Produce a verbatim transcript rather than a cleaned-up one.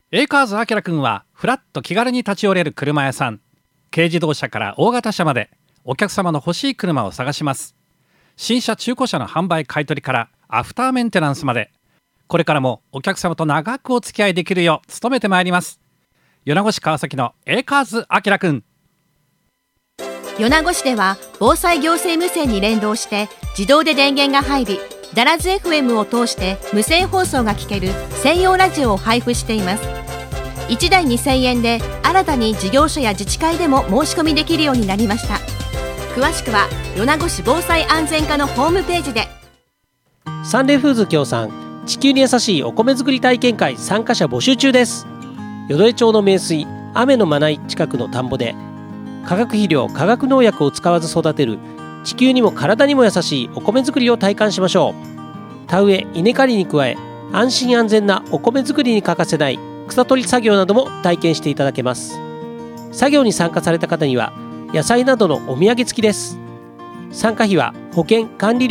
エーカーズあきらくんはフラッと気軽に立ち寄れる車屋さん。軽自動車から大型車までお客様の欲しい車を探します。新車中古車の販売買取からアフターメンテナンスまで、これからもお客様と長くお付き合いできるよう努めてまいります。米子市川崎のエーカーズあきらくん。 米子市では防災行政無線に連動して自動で電源が入り、ダラズ エフエム を通して無線放送が聞ける専用ラジオを配布しています。いちだいにせんえんで新たに事業所や自治会でも申し込みできるようになりました。詳しくは米子市防災安全課のホームページで。 サンレフーズ協賛、地球に優しいお米作り体験会参加者募集中です。淀江町の名水雨のまない近くの田んぼで、化学肥料化学農薬を使わず育てる地球にも体にも優しいお米作りを体感しましょう。田植え稲刈りに加え、安心安全なお米作りに欠かせない草取り作業なども体験していただけます。作業に参加された方には野菜などのお土産付きです。参加費は保険管理料